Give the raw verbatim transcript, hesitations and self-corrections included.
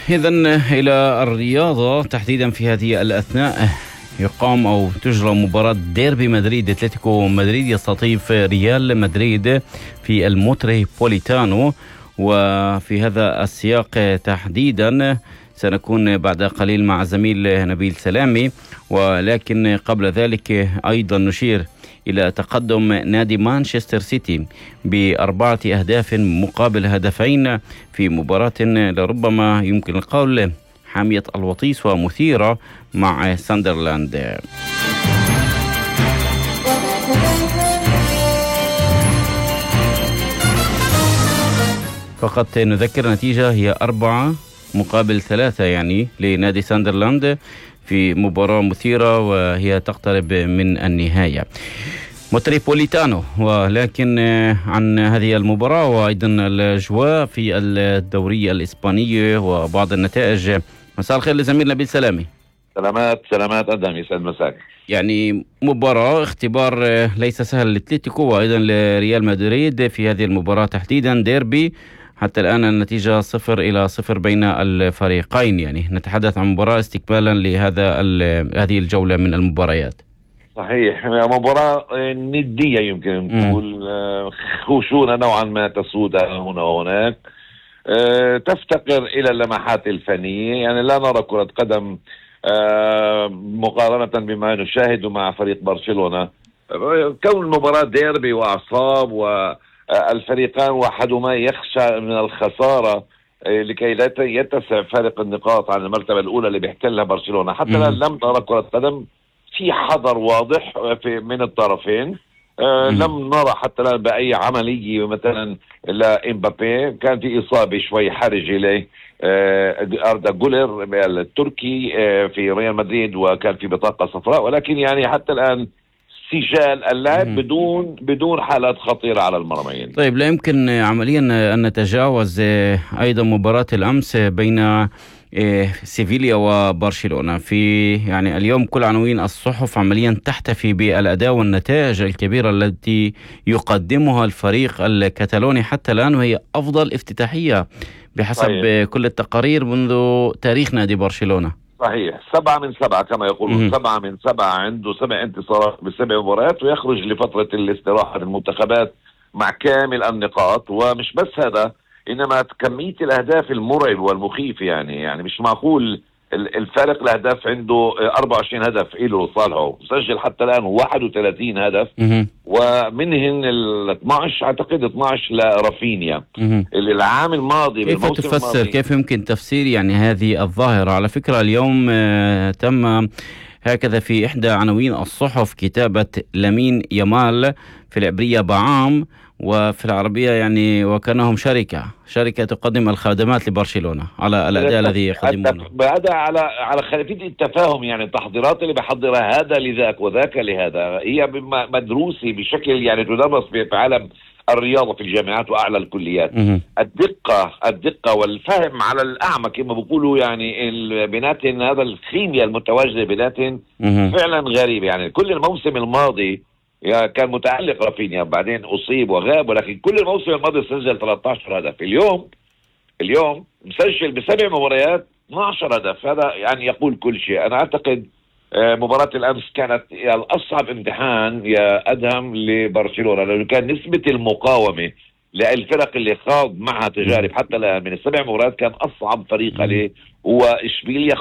إذن إلى الرياضة تحديدا في هذه الأثناء يقام أو تجرى مباراة ديربي مدريد. أتلتيكو مدريد يستضيف ريال مدريد في المتروبوليتانو، وفي هذا السياق تحديدا سنكون بعد قليل مع زميل نبيل سلامي. ولكن قبل ذلك أيضا نشير إلى تقدم نادي مانشستر سيتي بأربعة أهداف مقابل هدفين في مباراة لربما يمكن القول حامية الوطيس ومثيرة مع ساندرلاند. فقط نذكر النتيجة هي أربعة مقابل ثلاثة يعني لنادي ساندرلاند في مباراة مثيرة وهي تقترب من النهاية. متروبوليتانو. ولكن عن هذه المباراة وأيضا الأجواء في الدوري الإسباني وبعض النتائج. مساء الخير لزميل نبيل سلامي. سلامات سلامات أدم، يسعد مساك. يعني مباراة اختبار ليس سهل لأتلتيكو وأيضا لريال مدريد في هذه المباراة تحديدا ديربي. حتى الآن النتيجة صفر إلى صفر بين الفريقين، يعني نتحدث عن مباراة استقبالا لهذا هذه الجولة من المباريات. صحيح، مباراة ندية يمكن نقول، خشونة نوعا ما تسود هنا وهناك، تفتقر إلى اللمحات الفنية. يعني لا نرى كرة قدم مقارنة بما نشاهد مع فريق برشلونة. كون المباراة ديربي وأعصاب والفريقان واحدهما يخشى من الخسارة لكي لا يتسع فارق النقاط عن المرتبة الأولى اللي بيحتلها برشلونة. حتى الآن لم نرى كرة قدم في حذر واضح في من الطرفين. آه لم نرى حتى الآن بأي عملية مثلا لإمبابي. كان في إصابة شوي حرج إليه آه أردا جولر التركي آه في ريال مدريد، وكان في بطاقة صفراء. ولكن يعني حتى الآن سجال اللاعب بدون بدون حالات خطيرة على المرميين. طيب، لا يمكن عمليا أن نتجاوز أيضا مباراة الأمس بين سيفيليا وبرشلونة. في يعني اليوم كل عناوين الصحف عمليا تحتفي بالأداء والنتائج الكبيرة التي يقدمها الفريق الكتالوني حتى الآن، وهي أفضل افتتاحية بحسب صحيح. كل التقارير منذ تاريخ نادي برشلونة. صحيح، سبعة من سبعة كما يقولون، سبعة من سبعة، عنده سبع انتصارات بسبع مباريات، ويخرج لفترة الاستراحة المنتخبات مع كامل النقاط. ومش بس هذا، إنما كمية الأهداف المرعب والمخيف. يعني يعني مش معقول الفارق الأهداف عنده أربعة وعشرين هدف إله صالحه، سجل حتى الآن واحد وثلاثين هدف، ومنهن ال اثناشر أعتقد اثناشر لرافينيا. العام الماضي كيف تفسر الماضي. كيف يمكن تفسير يعني هذه الظاهرة؟ على فكرة اليوم تم هكذا في إحدى عناوين الصحف كتابة لامين يامال، في العبرية بعام وفي العربية يعني وكانهم شركة شركة تقدم الخدمات لبرشلونة على الأداء الذي يقدمونه. هذا على على خلفية التفاهم. يعني التحضيرات اللي بحضرها هذا لذاك وذاك لهذا هي مدروسة بشكل يعني تدرس في عالم الرياضة في الجامعات وأعلى الكليات. م- الدقة الدقة والفهم على الأعمى كما بيقولوا. يعني بيناتهم هذا الخيمياء المتواجدة بيناتهم فعلا غريب. يعني كل الموسم الماضي كان متعلق رافينيا، بعدين أصيب وغاب، ولكن كل الموسم الماضي سجل ثلاثة عشر هدف. اليوم اليوم مسجل بسبع مباريات اثنا عشر هدف. هذا يعني يقول كل شيء. أنا أعتقد مباراة الأمس كانت الأصعب امتحان يا أدهم لبرشلونة، لأنه كان نسبة المقاومة للفرق اللي خاض معها تجارب حتى الآن من السبع مباريات كان أصعب فريق عليه هو إشبيليا.